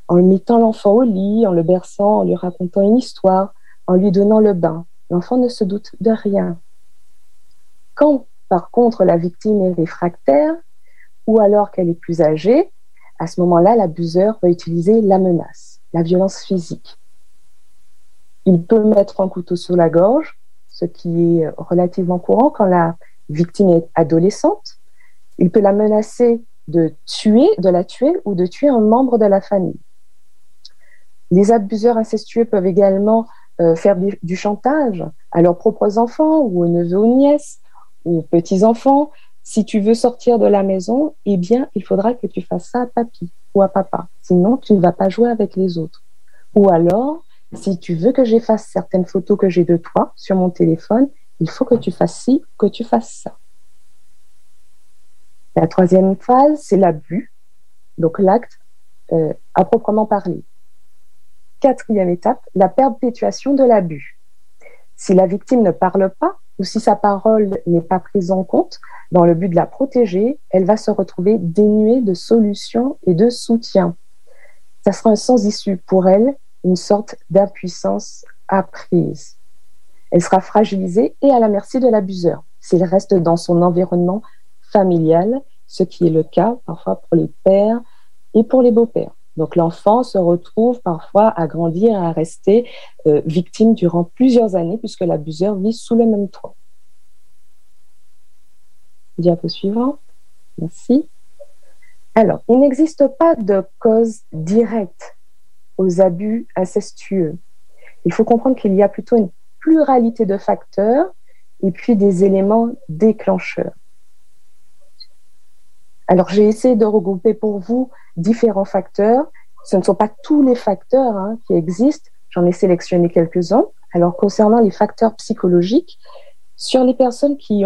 en mettant l'enfant au lit, en le berçant, en lui racontant une histoire, en lui donnant le bain. L'enfant ne se doute de rien. Quand, par contre, la victime est réfractaire ou alors qu'elle est plus âgée, à ce moment-là, l'abuseur va utiliser la menace, la violence physique. Il peut mettre un couteau sur la gorge, ce qui est relativement courant quand la victime est adolescente. Il peut la menacer de la tuer ou de tuer un membre de la famille. Les abuseurs incestueux peuvent également faire du chantage à leurs propres enfants ou aux neveux ou nièces ou aux petits-enfants. Si tu veux sortir de la maison, eh bien, il faudra que tu fasses ça à papy ou à papa. Sinon, tu ne vas pas jouer avec les autres. Ou alors, si tu veux que j'efface certaines photos que j'ai de toi sur mon téléphone, il faut que tu fasses ci, que tu fasses ça. La troisième phase, c'est l'abus, donc l'acte à proprement parler. Quatrième étape, la perpétuation de l'abus. Si la victime ne parle pas ou si sa parole n'est pas prise en compte dans le but de la protéger, elle va se retrouver dénuée de solutions et de soutien. Ça sera un sans-issue pour elle, une sorte d'impuissance apprise. Elle sera fragilisée et à la merci de l'abuseur s'il reste dans son environnement familial, ce qui est le cas parfois pour les pères et pour les beaux-pères. Donc l'enfant se retrouve parfois à grandir et à rester victime durant plusieurs années puisque l'abuseur vit sous le même toit. Diapo suivant. Merci. Alors, il n'existe pas de cause directe aux abus incestueux. Il faut comprendre qu'il y a plutôt une pluralité de facteurs et puis des éléments déclencheurs. Alors, j'ai essayé de regrouper pour vous différents facteurs. Ce ne sont pas tous les facteurs qui existent. J'en ai sélectionné quelques-uns. Alors, concernant les facteurs psychologiques, sur les personnes qui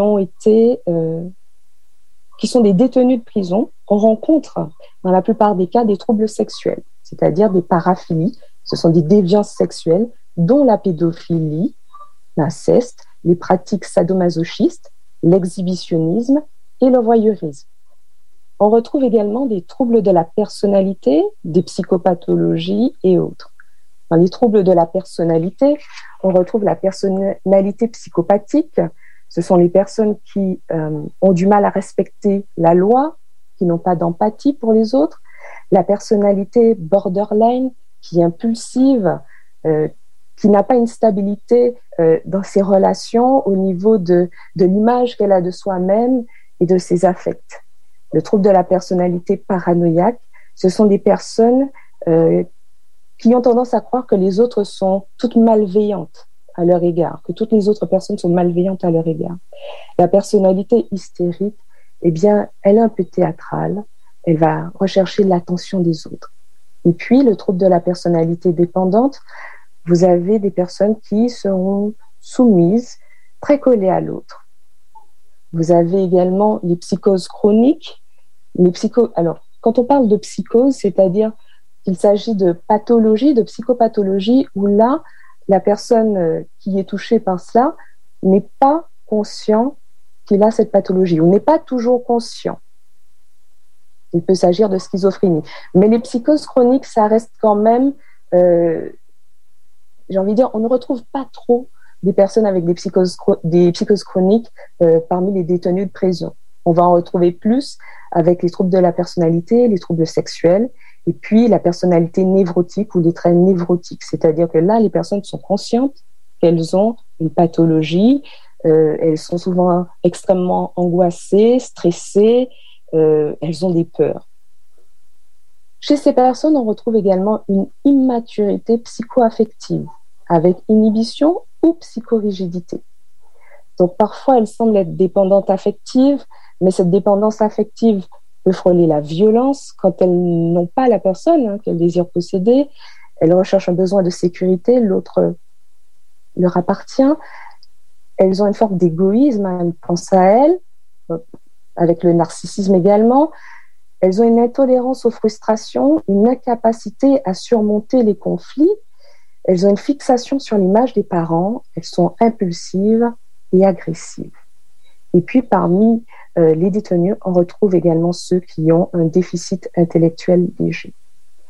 sont des détenus de prison, on rencontre dans la plupart des cas des troubles sexuels, c'est-à-dire des paraphilies. Ce sont des déviances sexuelles, dont la pédophilie, l'inceste, les pratiques sadomasochistes, l'exhibitionnisme et le voyeurisme. On retrouve également des troubles de la personnalité, des psychopathologies et autres. Dans les troubles de la personnalité, on retrouve la personnalité psychopathique. Ce sont les personnes qui ont du mal à respecter la loi, qui n'ont pas d'empathie pour les autres. La personnalité borderline, qui est impulsive, qui n'a pas une stabilité dans ses relations au niveau de l'image qu'elle a de soi-même et de ses affects. Le trouble de la personnalité paranoïaque, ce sont des personnes qui ont tendance à croire que les autres sont toutes malveillantes à leur égard, que toutes les autres personnes sont malveillantes à leur égard. La personnalité hystérique, eh bien, elle est un peu théâtrale, elle va rechercher l'attention des autres. Et puis, le trouble de la personnalité dépendante, vous avez des personnes qui seront soumises, très collées à l'autre. Vous avez également les psychoses chroniques. Alors, quand on parle de psychose, c'est-à-dire qu'il s'agit de pathologie, de psychopathologie, où là, la personne qui est touchée par cela n'est pas conscient qu'il a cette pathologie, ou n'est pas toujours conscient. Il peut s'agir de schizophrénie. Mais les psychoses chroniques, ça reste quand même, j'ai envie de dire, on ne retrouve pas trop des personnes avec des psychoses chroniques parmi les détenus de prison. On va en retrouver plus avec les troubles de la personnalité, les troubles sexuels, et puis la personnalité névrotique ou les traits névrotiques. C'est-à-dire que là, les personnes sont conscientes qu'elles ont une pathologie, elles sont souvent extrêmement angoissées, stressées, elles ont des peurs. Chez ces personnes, on retrouve également une immaturité psycho-affective, avec inhibition ou psychorigidité. Donc parfois, elles semblent être dépendantes affectives, mais cette dépendance affective peut frôler la violence quand elles n'ont pas la personne qu'elles désirent posséder. Elles recherchent un besoin de sécurité, l'autre leur appartient. Elles ont une forme d'égoïsme, elles pensent à elles, avec le narcissisme également. Elles ont une intolérance aux frustrations, une incapacité à surmonter les conflits. Elles ont une fixation sur l'image des parents. Elles sont impulsives et agressives. Et puis, parmi les détenus, on retrouve également ceux qui ont un déficit intellectuel léger.